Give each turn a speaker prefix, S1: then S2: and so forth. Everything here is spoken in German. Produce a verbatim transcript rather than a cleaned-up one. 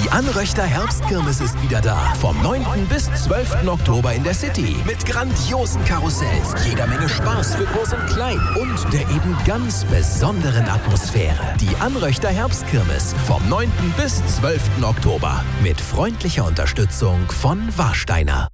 S1: Die Anröchter Herbstkirmes ist wieder da. Vom neunten bis zwölften Oktober in der City. Mit grandiosen Karussells, jeder Menge Spaß für Groß und Klein und der eben ganz besonderen Atmosphäre. Die Anröchter Herbstkirmes vom neunten bis zwölften Oktober. Mit freundlicher Unterstützung von Warsteiner.